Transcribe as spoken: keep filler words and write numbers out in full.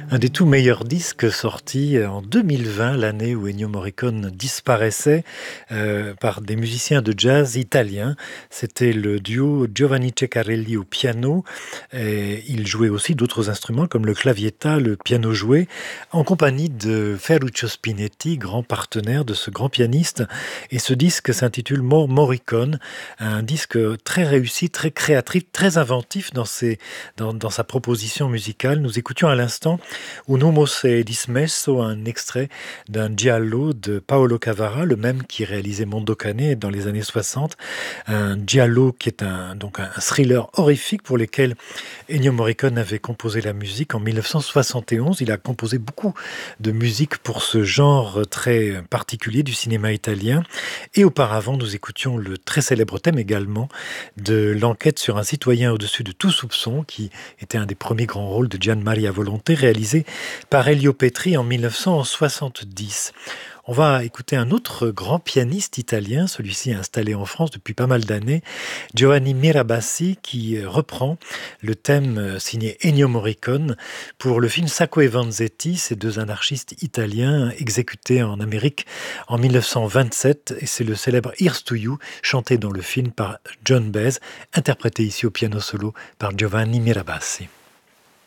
Un des tout meilleurs disques sortis en deux mille vingt, l'année où Ennio Morricone disparaissait, euh, par des musiciens de jazz italiens. C'était le duo Giovanni Ceccarelli au piano. Et il jouait aussi d'autres instruments comme le clavietta, le piano joué, en compagnie de Ferruccio Spinetti, grand partenaire de ce grand pianiste. Et ce disque s'intitule More Morricone, un disque très réussi, très créatif, très inventif dans, ses, dans, dans sa proposition musicale. Nous écoutions à l'instant Un uomo s'è dismesso, un extrait d'un giallo de Paolo Cavara, le même qui réalisait Mondo Cane dans les années soixante. Un giallo qui est un, donc un thriller horrifique pour lequel Ennio Morricone avait composé la musique en mille neuf cent soixante et onze. Il a composé beaucoup de musique pour ce genre très particulier du cinéma italien. Et auparavant, nous écoutions le très célèbre thème également de L'enquête sur un citoyen au-dessus de tout soupçon, qui était un des premiers grands rôles de Gian Maria Volonté, réalisé par Elio Petri en mille neuf cent soixante-dix. On va écouter un autre grand pianiste italien, celui-ci installé en France depuis pas mal d'années, Giovanni Mirabassi, qui reprend le thème signé Ennio Morricone pour le film Sacco e Vanzetti, ces deux anarchistes italiens exécutés en Amérique en mille neuf cent vingt-sept, et c'est le célèbre Here's to You, chanté dans le film par John Baez, interprété ici au piano solo par Giovanni Mirabassi.